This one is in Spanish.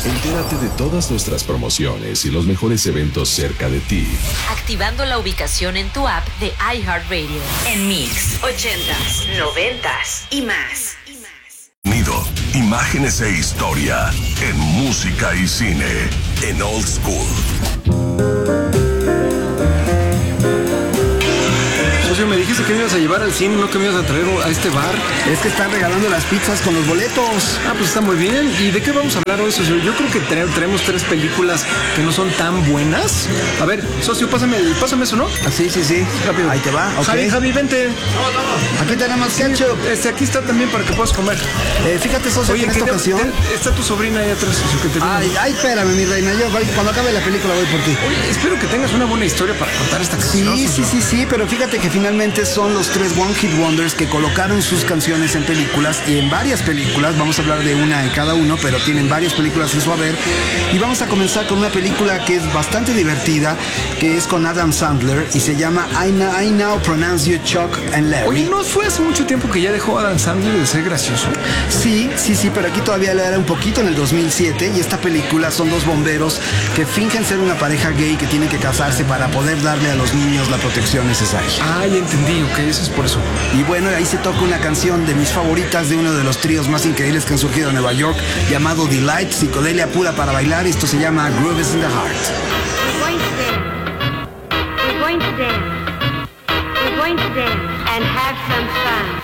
Entérate de todas nuestras promociones y los mejores eventos cerca de ti. Activando la ubicación en tu app de iHeartRadio. En Mix, 80s, 90s y más. Nido, imágenes e historia en música y cine en Old School. Socio, me dijiste que me ibas a llevar al cine, no que me ibas a traer a este bar. Es que están regalando las pizzas con los boletos. Ah, pues está muy bien. ¿Y de qué vamos a hablar hoy, socio? Yo creo que traemos 3 películas que no son tan buenas. A ver, socio, pásame eso, ¿no? Ah, sí, rápido. Ahí te va, ok. Javi, vente. Aquí tenemos ketchup. Aquí está también para que puedas comer. Fíjate, socio, que en esta ocasión... Está tu sobrina ahí atrás, socio, que te viene. Ay, espérame, mi reina. Yo cuando acabe la película voy por ti. Oye, espero que tengas una buena historia para contar esta canción. Sí, pero fíjate que finalmente son los 3 One Hit Wonders que colocaron sus canciones en películas y en varias películas. Vamos a hablar de una de cada uno, pero tienen varias películas en su haber. Y vamos a comenzar con una película que es bastante divertida, que es con Adam Sandler y se llama I Now Pronounce You Chuck and Larry. Oye, ¿no fue hace mucho tiempo que ya dejó Adam Sandler de ser gracioso? Sí, pero aquí todavía le era un poquito en el 2007 y esta película son 2 bomberos que fingen ser una pareja gay que tienen que casarse para poder darle a los niños la protección necesaria. Ah, ya entendí, ok, eso es por eso. Y bueno, ahí se toca una canción de mis favoritas de uno de los tríos más increíbles que han surgido en Nueva York, llamado Delight, psicodelia pura para bailar. Esto se llama Groove is in the Heart. We're going to dance and have some fun.